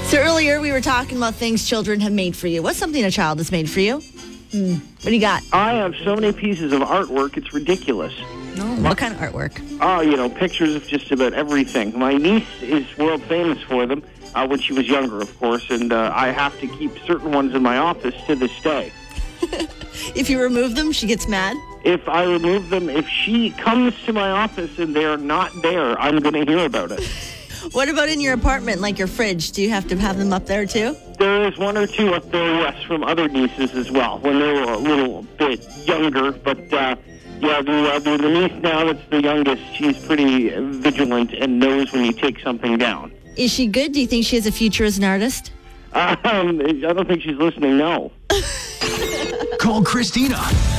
So earlier we were talking about things children have made for you. What's something a child has made for you? What do you got? I have so many pieces of artwork, it's ridiculous. What kind of artwork? Oh, pictures of just about everything. My niece is world famous for them, when she was younger, of course, and I have to keep certain ones in my office to this day. If you remove them, she gets mad? If I remove them, if she comes to my office and they're not there, I'm going to hear about it. What about in your apartment, like your fridge? Do you have to have them up there, too? There is one or two up there, yes, from other nieces as well, when they were a little bit younger. But, the niece now that's the youngest, she's pretty vigilant and knows when you take something down. Is she good? Do you think she has a future as an artist? I don't think she's listening, no. Call Christina,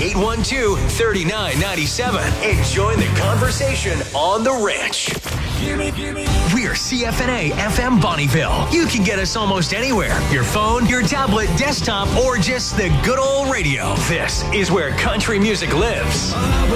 812-3997, and join the conversation on The Ranch. We're CFNA FM Bonnieville. You can get us almost anywhere. Your phone, your tablet, desktop, or just the good old radio. This is where country music lives.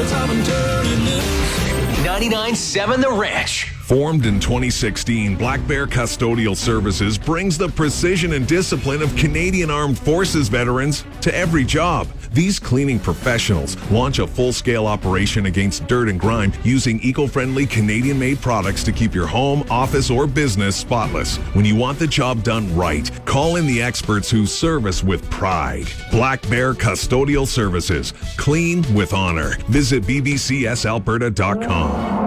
99.7 The Ranch. Formed in 2016, Black Bear Custodial Services brings the precision and discipline of Canadian Armed Forces veterans to every job. These cleaning professionals launch a full-scale operation against dirt and grime using eco-friendly Canadian-made products to keep your home, office, or business spotless. When you want the job done right, call in the experts who service with pride. Black Bear Custodial Services. Clean with honor. Visit bbcsalberta.com.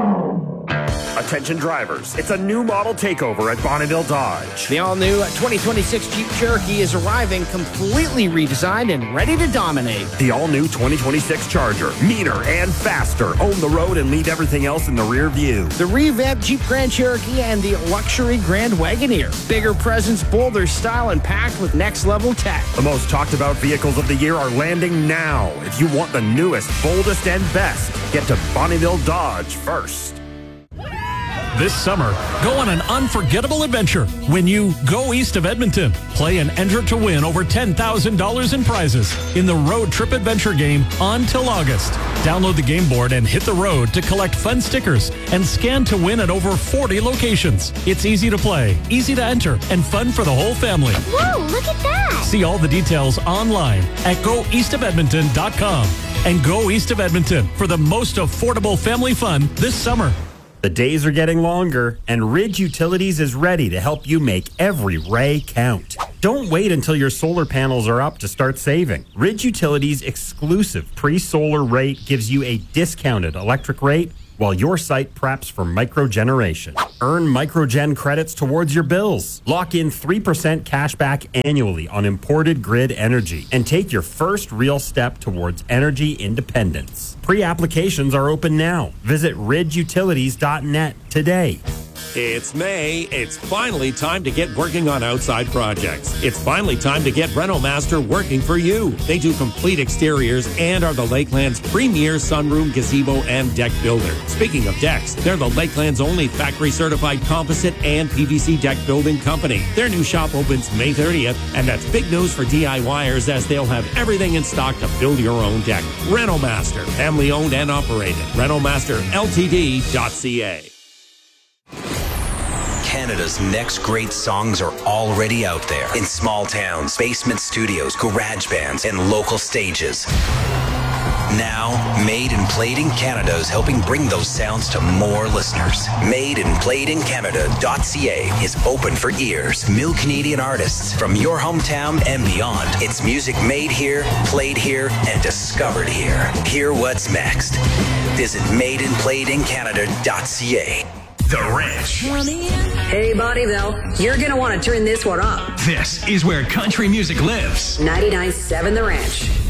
Attention drivers, it's a new model takeover at Bonneville Dodge. The all-new 2026 Jeep Cherokee is arriving completely redesigned and ready to dominate. The all-new 2026 Charger, meaner and faster, own the road and leave everything else in the rear view. The revamped Jeep Grand Cherokee and the luxury Grand Wagoneer. Bigger presence, bolder style, and packed with next-level tech. The most talked-about vehicles of the year are landing now. If you want the newest, boldest, and best, get to Bonneville Dodge first. This summer, go on an unforgettable adventure when you go east of Edmonton. Play and enter to win over $10,000 in prizes in the Road Trip Adventure game until August. Download the game board and hit the road to collect fun stickers and scan to win at over 40 locations. It's easy to play, easy to enter, and fun for the whole family. Whoa, look at that! See all the details online at goeastofedmonton.com. And go east of Edmonton for the most affordable family fun this summer. The days are getting longer, and Ridge Utilities is ready to help you make every ray count. Don't wait until your solar panels are up to start saving. Ridge Utilities' exclusive pre-solar rate gives you a discounted electric rate while your site preps for microgeneration. Earn microgen credits towards your bills. Lock in 3% cash back annually on imported grid energy and take your first real step towards energy independence. Pre-applications are open now. Visit ridgeutilities.net today. It's May. It's finally time to get working on outside projects. It's finally time to get Renomaster working for you. They do complete exteriors and are the Lakeland's premier sunroom, gazebo, and deck builder. Speaking of decks, they're the Lakeland's only factory-certified composite and PVC deck building company. Their new shop opens May 30th, and that's big news for DIYers as they'll have everything in stock to build your own deck. Renomaster, family-owned and operated. RenomasterLTD.ca. Canada's next great songs are already out there in small towns, basement studios, garage bands, and local stages. Now, Made and Played in Canada is helping bring those sounds to more listeners. MadeandPlayedInCanada.ca is open for ears. New Canadian artists from your hometown and beyond. It's music made here, played here, and discovered here. Hear what's next. Visit MadeandPlayedInCanada.ca. The Ranch. Hey, Bonnieville, you're going to want to turn this one up. This is where country music lives. 99.7 The Ranch.